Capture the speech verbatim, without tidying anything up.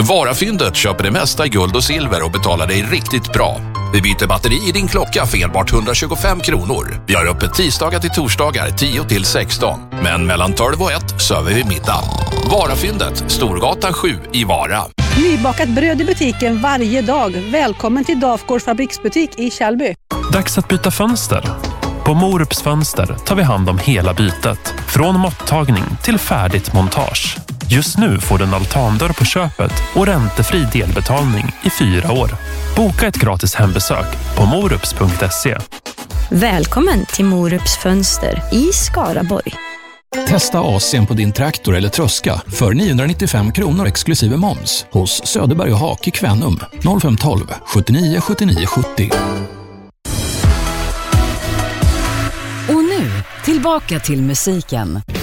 Vara-fyndet köper det mesta i guld och silver och betalar dig riktigt bra. Vi byter batteri i din klocka för enbart etthundratjugofem kronor. Vi har öppet tisdagar till torsdagar tio till sexton. Men mellan tolv och ett söver vi middag. Vara-fyndet, Storgatan sju i Vara. Nybakat bröd i butiken varje dag. Välkommen till Dafgårds fabriksbutik i Kjellby. Dags att byta fönster. På Morups Fönster tar vi hand om hela bytet. Från måttagning till färdigt montage. Just nu får du en altandörr på köpet och räntefri delbetalning i fyra år. Boka ett gratis hembesök på morups punkt se. Välkommen till Morups Fönster i Skaraborg. Testa A C på din traktor eller tröska för niohundranittiofem kronor exklusive moms hos Söderberg och Hak i Kvänum. noll fem ett två sjuttionio sjuttionio sjuttio. Och nu, tillbaka till musiken.